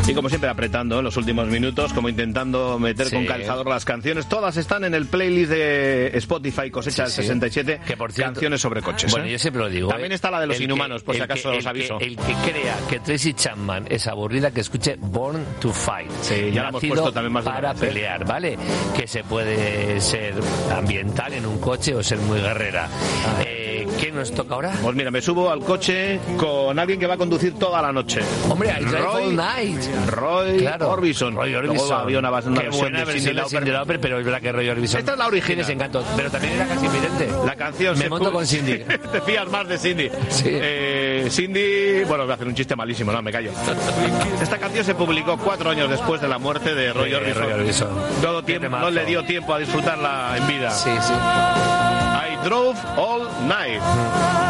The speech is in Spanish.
Y como siempre apretando en los últimos minutos, como intentando meter con calzador las canciones. Todas están en el playlist de Spotify Cosecha del 67, que por cierto, canciones sobre coches. Bueno, yo siempre lo digo. También está la de los Inhumanos, por si acaso os aviso. El que crea que Tracy Chapman es aburrida, que escuche Born to Fight. Sí, ya la hemos puesto también más para pelear, ¿vale? Que se puede ser ambiental en un coche o ser muy guerrera. ¿Qué nos toca ahora? Pues mira, me subo al coche con alguien que va a conducir toda la noche. Hombre, I Drive All Night. Roy Orbison. Luego había una versión de Cyndi Lauper, pero es verdad que Roy Orbison. Esta es la original. Tienes encanto, pero también era casi evidente. La canción me monto con Cyndi. Te fías más de Cyndi. Sí. Cyndi, bueno, voy a hacer un chiste malísimo, no, me callo. Esta canción se publicó 4 años después de la muerte de Roy Orbison. No le dio tiempo a disfrutarla en vida. Sí. I Drove All Night.